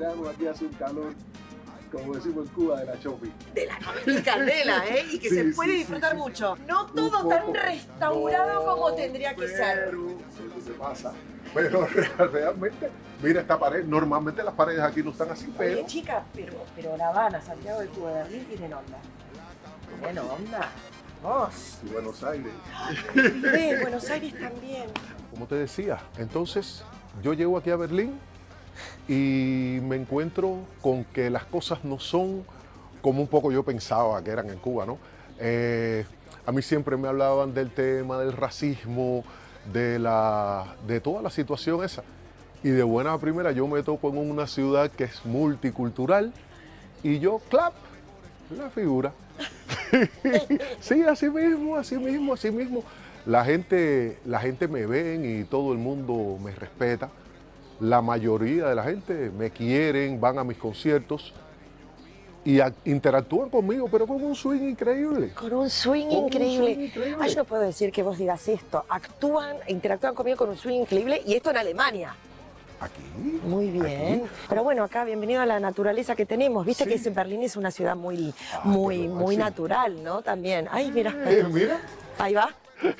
verano, aquí hace un calor, como decimos en Cuba, de la chopi. De la comida y candela, ¿eh? Y que Sí, se sí, puede sí, disfrutar sí. mucho. No Un todo tan poco. restaurado No, como tendría que ser. Pero, eso se pasa. Pero realmente, mira esta pared. Normalmente las paredes aquí no están así, pero... Oye, chica, pero La Habana, Santiago de Cuba, Berlín tienen onda. Tienen onda. Vos. Y Buenos Aires. Olvidé, Buenos Aires también. Como te decía, entonces yo llego aquí a Berlín y me encuentro con que las cosas no son como un poco yo pensaba que eran en Cuba, ¿no? A mí siempre me hablaban del tema del racismo, de toda la situación esa. Y de buena a primera yo me topo en una ciudad que es multicultural y yo, clap, la figura. Sí, así mismo, así mismo, así mismo. La gente me ven y todo el mundo me respeta. La mayoría de la gente me quieren, van a mis conciertos y interactúan conmigo, pero con un swing increíble. Con un swing Con un increíble. swing increíble. Ay, yo no puedo decir que vos digas esto. Interactúan conmigo con un swing increíble y esto en Alemania. Aquí. Muy bien. Aquí. Pero bueno, acá bienvenido a la naturaleza que tenemos. Viste Sí. que Berlín es una ciudad muy pero máximo. natural, ¿no? También. Ay, mira. Mira. Ahí va.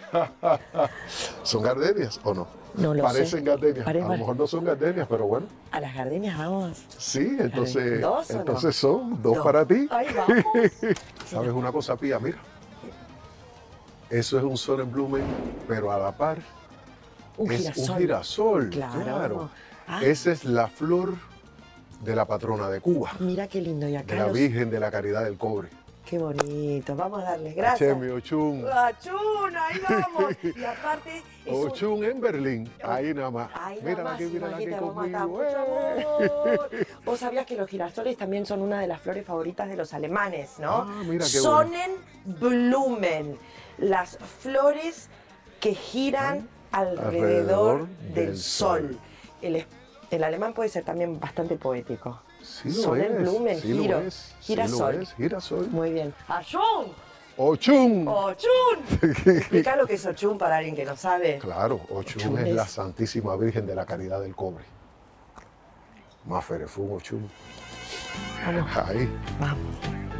¿Son gardenias o no? No lo sé. Parecen gardenias. A lo Parece- mejor no son gardenias, pero bueno. A las gardenias vamos. Sí, entonces, ¿Dos o no? entonces son dos Dos. para ti. Ahí vamos. ¿Sabes una cosa, Pía? Mira. Eso es un Sonnenblumen, pero a la par Un es girasol. un girasol. Claro. Ah. Esa es la flor de la patrona de Cuba, Mira qué lindo. Y de acá la los... Virgen de la Caridad del Cobre. Qué bonito. Vamos a darles gracias. Chemi Ochun. Achún, ahí vamos. Y aparte es un... Ochun en Berlín. Ahí nada más. Ay, Mírala aquí, mírala aquí conmigo. amor. Vos sabías que los girasoles también son una de las flores favoritas de los alemanes, ¿no? Ah, mira qué bueno. Sonnenblumen, las flores que giran alrededor del sol. El alemán puede ser también bastante poético. Sí lo Sonnenblumen, es, sí lo giro, es, girasol. Sí lo es, girasol. Muy bien. ¡Achún! Ochun. ¡Ochún! Explica lo que es Ochún para alguien que no sabe. Claro, Ochun Ochun es es- la Santísima Virgen de la Caridad del Cobre. Maferefun Ochun. Vamos. Ahí. Vamos.